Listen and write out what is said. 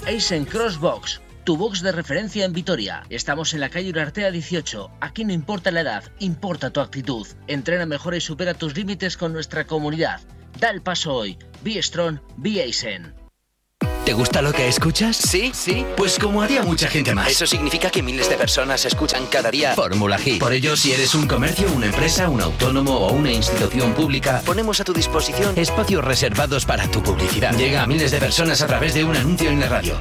Eisen Crossbox, tu box de referencia en Vitoria. Estamos en la calle Urartea 18. Aquí no importa la edad, importa tu actitud. Entrena mejor y supera tus límites con nuestra comunidad. Da el paso hoy. Be Strong, Be Eisen. ¿Te gusta lo que escuchas? Sí. Pues como haría mucha gente más. Eso significa que miles de personas escuchan cada día Fórmula Hit. Por ello, si eres un comercio, una empresa, un autónomo o una institución pública, ponemos a tu disposición espacios reservados para tu publicidad. Llega a miles de personas a través de un anuncio en la radio.